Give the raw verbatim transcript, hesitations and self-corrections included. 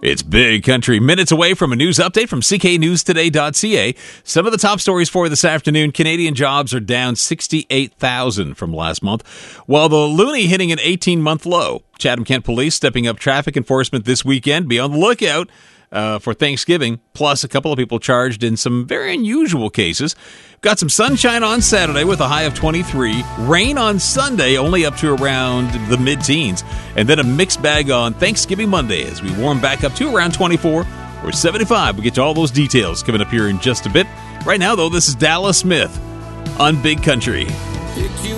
It's Big Country, minutes away from a news update from c k news today dot c a. Some of the top stories for you this afternoon. Canadian jobs are down sixty-eight thousand from last month, while the loonie hitting an eighteen-month low. Chatham-Kent Police stepping up traffic enforcement this weekend. Be on the lookout uh, for Thanksgiving, plus a couple of people charged in some very unusual cases. Got some sunshine on Saturday with a high of twenty-three. Rain on Sunday, only up to around the mid-teens. And then a mixed bag on Thanksgiving Monday as we warm back up to around twenty-four or seventy-five. We'll get to all those details coming up here in just a bit. Right now, though, this is Dallas Smith on Big Country.